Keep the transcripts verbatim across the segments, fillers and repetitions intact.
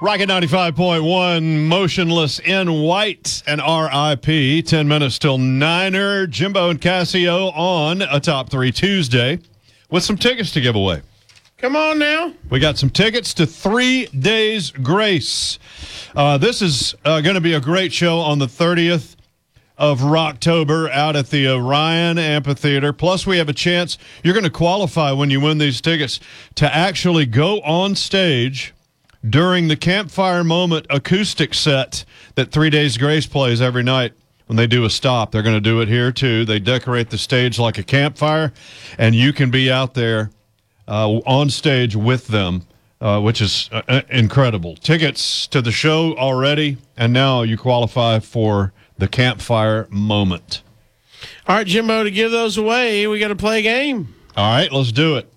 Rocket ninety-five point one, Motionless in White, and R I P ten minutes till Niner. Jimbo and Casio on a Top three Tuesday with some tickets to give away. Come on now. We got some tickets to Three Days Grace. Uh, this is uh, going to be a great show on the thirtieth of Rocktober out at the Orion Amphitheater. Plus, we have a chance, you're going to qualify when you win these tickets, to actually go on stage during the Campfire Moment acoustic set that Three Days Grace plays every night. When they do a stop, they're going to do it here too. They decorate the stage like a campfire, and you can be out there uh, on stage with them, uh, which is uh, incredible. Tickets to the show already, and now you qualify for the Campfire Moment. All right, Jimbo, to give those away, we got to play a game. All right, let's do it.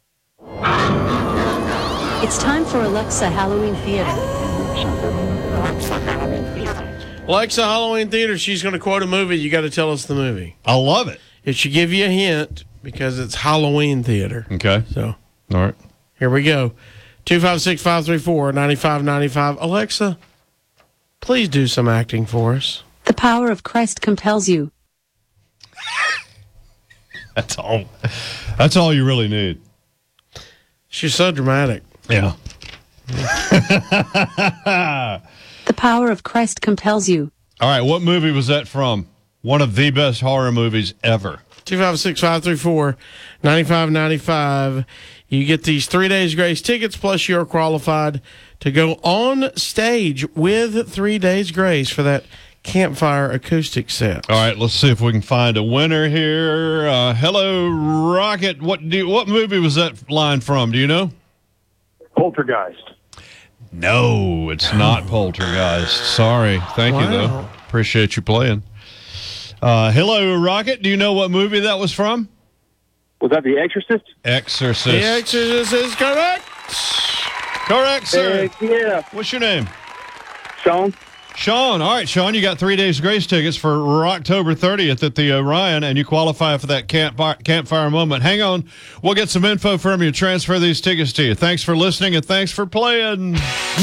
It's time for Alexa Halloween Theater. Alexa Halloween Theater, she's going to quote a movie. You got to tell us the movie. I love it. It should give you a hint because it's Halloween Theater. Okay. So, all right. Here we go. two five six, five three four, nine five nine five. Alexa, please do some acting for us. The power of Christ compels you. That's all. That's all you really need. She's so dramatic. Yeah. The power of Christ compels you. All right, what movie was that from? One of the best horror movies ever. two five six, five three four, nine five nine five. You get these Three Days Grace tickets, plus you're qualified to go on stage with Three Days Grace for that Campfire acoustic set. All right, let's see if we can find a winner here. Uh, hello, Rocket. What do you, what movie was that line from? Do you know? Poltergeist. No, it's not Poltergeist. Sorry. Thank Wow. you, though. Appreciate you playing. Uh, hello, Rocket. Do you know what movie that was from? Was that The Exorcist? Exorcist. The Exorcist is correct. Correct, sir. Heck yeah. What's your name? Sean? Sean. All right, Sean, you got Three Days Grace tickets for October thirtieth at the Orion, and you qualify for that campfire, campfire moment. Hang on. We'll get some info from you, transfer these tickets to you. Thanks for listening, and thanks for playing.